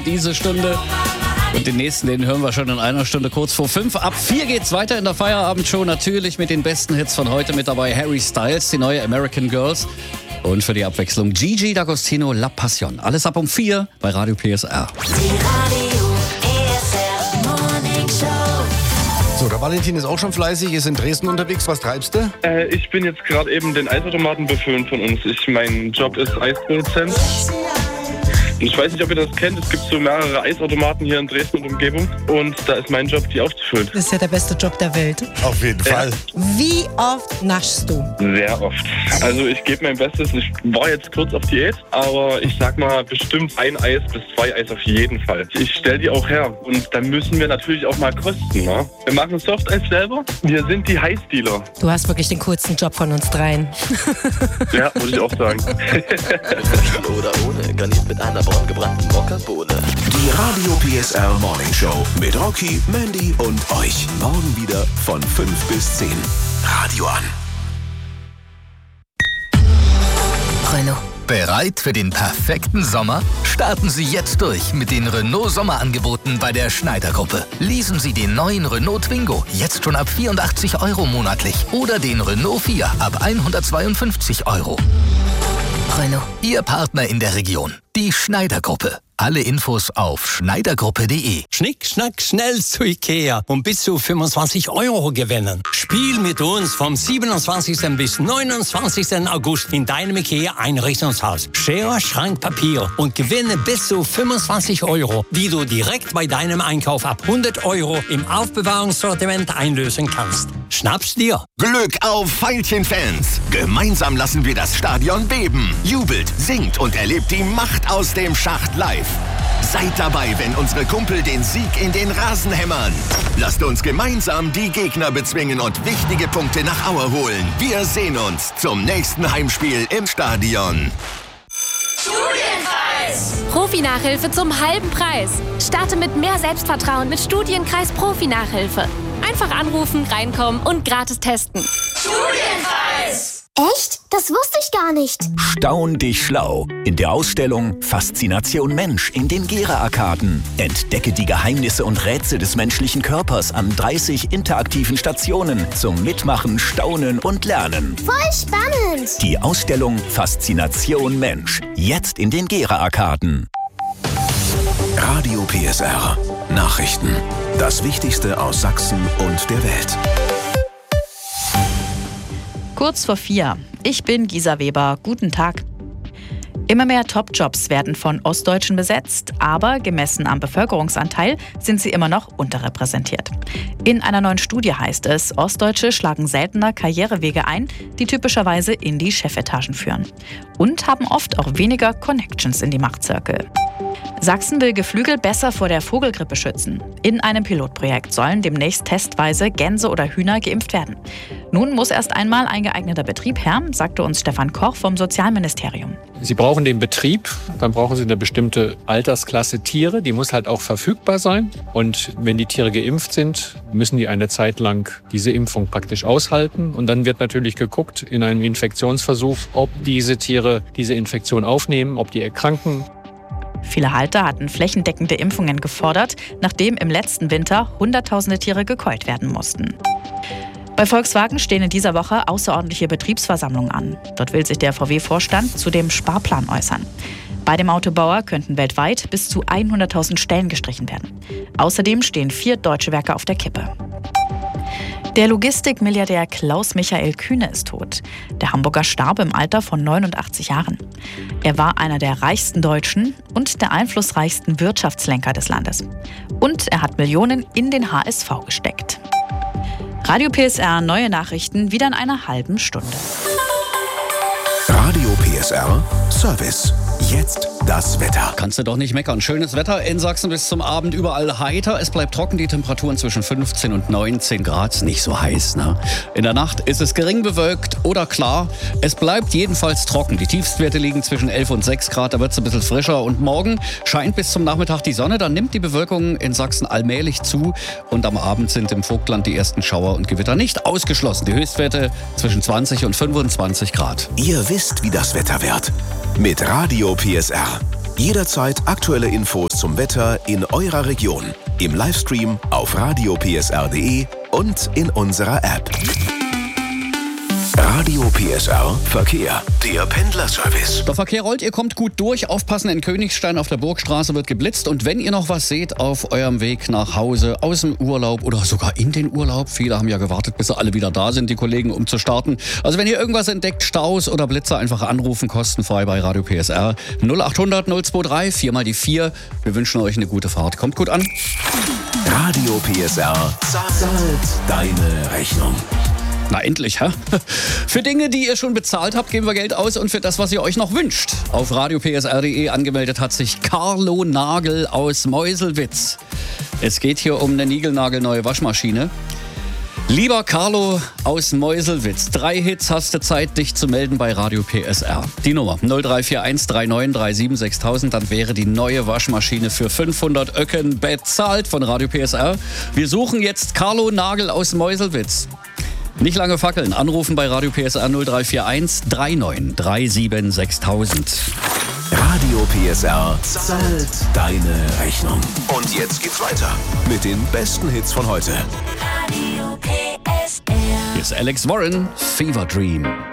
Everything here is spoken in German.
Diese Stunde. Und den nächsten, den hören wir schon in einer Stunde kurz vor 5. Ab 4 geht's weiter in der Feierabendshow. Natürlich mit den besten Hits von heute mit dabei. Harry Styles, die neue American Girls. Und für die Abwechslung Gigi D'Agostino, La Passion. Alles ab um 4 bei Radio PSR. So, der Valentin ist auch schon fleißig, ist in Dresden unterwegs. Was treibst du? Ich bin jetzt gerade eben den Eisautomaten befüllen von uns. Mein Job ist Eisproduzent. Ich weiß nicht, ob ihr das kennt. Es gibt so mehrere Eisautomaten hier in Dresden und Umgebung. Und da ist mein Job, die aufzufüllen. Das ist ja der beste Job der Welt. Auf jeden Fall. Wie oft naschst du? Sehr oft. Also ich gebe mein Bestes. Ich war jetzt kurz auf Diät, aber ich sag mal bestimmt 1 Eis bis 2 Eis auf jeden Fall. Ich stelle die auch her. Und dann müssen wir natürlich auch mal kosten. Ne? Wir machen Softeis selber. Wir sind die Heißdealer. Du hast wirklich den coolsten Job von uns dreien. Ja, muss ich auch sagen. Oder ohne, garniert mit einer braungebrannten Mokkabohne. Die Radio PSR Morning Show mit Rocky, Mandy und euch. Morgen wieder von 5 bis 10. Radio an. Renault. Bereit für den perfekten Sommer? Starten Sie jetzt durch mit den Renault Sommerangeboten bei der Schneider Gruppe. Leasen Sie den neuen Renault Twingo jetzt schon ab 84 € monatlich oder den Renault 4 ab 152 €. Renault. Ihr Partner in der Region. Die Schneider Gruppe. Alle Infos auf schneidergruppe.de. Schnick, schnack, schnell zu Ikea und bis zu 25 € gewinnen. Spiel mit uns vom 27. bis 29. August in deinem Ikea-Einrichtungshaus. Schere, Schrank, Papier und gewinne bis zu 25 €, die du direkt bei deinem Einkauf ab 100 € im Aufbewahrungssortiment einlösen kannst. Schnapp's dir. Glück auf Veilchen-Fans. Gemeinsam lassen wir das Stadion beben. Jubelt, singt und erlebt die Macht aus dem Schacht live. Seid dabei, wenn unsere Kumpel den Sieg in den Rasen hämmern. Lasst uns gemeinsam die Gegner bezwingen und wichtige Punkte nach Aue holen. Wir sehen uns zum nächsten Heimspiel im Stadion. Studienkreis! Profi-Nachhilfe zum halben Preis. Starte mit mehr Selbstvertrauen mit Studienkreis Profi-Nachhilfe. Einfach anrufen, reinkommen und gratis testen. Studienkreis! Echt? Das wusste ich gar nicht. Staun dich schlau. In der Ausstellung Faszination Mensch in den Gera-Arkaden. Entdecke die Geheimnisse und Rätsel des menschlichen Körpers an 30 interaktiven Stationen zum Mitmachen, Staunen und Lernen. Voll spannend. Die Ausstellung Faszination Mensch. Jetzt in den Gera-Arkaden. Radio PSR. Nachrichten. Das Wichtigste aus Sachsen und der Welt. Kurz vor 4. Ich bin Gisa Weber. Guten Tag. Immer mehr Top-Jobs werden von Ostdeutschen besetzt, aber gemessen am Bevölkerungsanteil sind sie immer noch unterrepräsentiert. In einer neuen Studie heißt es, Ostdeutsche schlagen seltener Karrierewege ein, die typischerweise in die Chefetagen führen. Und haben oft auch weniger Connections in die Machtzirkel. Sachsen will Geflügel besser vor der Vogelgrippe schützen. In einem Pilotprojekt sollen demnächst testweise Gänse oder Hühner geimpft werden. Nun muss erst einmal ein geeigneter Betrieb her, sagte uns Stefan Koch vom Sozialministerium. Sie brauchen den Betrieb, dann brauchen Sie eine bestimmte Altersklasse Tiere, die muss halt auch verfügbar sein. Und wenn die Tiere geimpft sind, müssen die eine Zeit lang diese Impfung praktisch aushalten. Und dann wird natürlich geguckt in einem Infektionsversuch, ob diese Tiere diese Infektion aufnehmen, ob die erkranken. Viele Halter hatten flächendeckende Impfungen gefordert, nachdem im letzten Winter Hunderttausende Tiere gekeult werden mussten. Bei Volkswagen stehen in dieser Woche außerordentliche Betriebsversammlungen an. Dort will sich der VW-Vorstand zu dem Sparplan äußern. Bei dem Autobauer könnten weltweit bis zu 100.000 Stellen gestrichen werden. Außerdem stehen 4 deutsche Werke auf der Kippe. Der Logistikmilliardär Klaus-Michael Kühne ist tot. Der Hamburger starb im Alter von 89 Jahren. Er war einer der reichsten Deutschen und der einflussreichsten Wirtschaftslenker des Landes. Und er hat Millionen in den HSV gesteckt. Radio PSR, neue Nachrichten, wieder in einer halben Stunde. Radio PSR Service. Jetzt das Wetter. Kannst du doch nicht meckern. Schönes Wetter in Sachsen bis zum Abend, überall heiter. Es bleibt trocken, die Temperaturen zwischen 15 und 19 Grad. Nicht so heiß, ne? In der Nacht ist es gering bewölkt oder klar. Es bleibt jedenfalls trocken. Die Tiefstwerte liegen zwischen 11 und 6 Grad. Da wird es ein bisschen frischer. Und morgen scheint bis zum Nachmittag die Sonne. Dann nimmt die Bewölkung in Sachsen allmählich zu. Und am Abend sind im Vogtland die ersten Schauer und Gewitter nicht ausgeschlossen. Die Höchstwerte zwischen 20 und 25 Grad. Ihr wisst, wie das Wetter wird. Mit Radio PSR. Jederzeit aktuelle Infos zum Wetter in eurer Region. Im Livestream auf radiopsr.de und in unserer App. Radio PSR Verkehr, der Pendlerservice. Der Verkehr rollt, ihr kommt gut durch. Aufpassen, in Königstein auf der Burgstraße wird geblitzt. Und wenn ihr noch was seht auf eurem Weg nach Hause, aus dem Urlaub oder sogar in den Urlaub, viele haben ja gewartet, bis sie alle wieder da sind, die Kollegen, um zu starten. Also wenn ihr irgendwas entdeckt, Staus oder Blitzer, einfach anrufen, kostenfrei bei Radio PSR 0800 023 4 mal die 4. Wir wünschen euch eine gute Fahrt. Kommt gut an. Radio PSR zahlt deine Rechnung. Na endlich, hä? Für Dinge, die ihr schon bezahlt habt, geben wir Geld aus und für das, was ihr euch noch wünscht. Auf radiopsr.de angemeldet hat sich Carlo Nagel aus Meuselwitz. Es geht hier um eine niegelnagelneue Waschmaschine. Lieber Carlo aus Meuselwitz, 3 Hits hast du Zeit, dich zu melden bei Radio PSR. Die Nummer 0341 3937 6000, dann wäre die neue Waschmaschine für 500 Öcken bezahlt von Radio PSR. Wir suchen jetzt Carlo Nagel aus Meuselwitz. Nicht lange fackeln, anrufen bei Radio PSR 0341 3937 6000. Radio PSR zahlt deine Rechnung. Und jetzt geht's weiter mit den besten Hits von heute. Radio PSR. Hier ist Alex Warren, Fever Dream.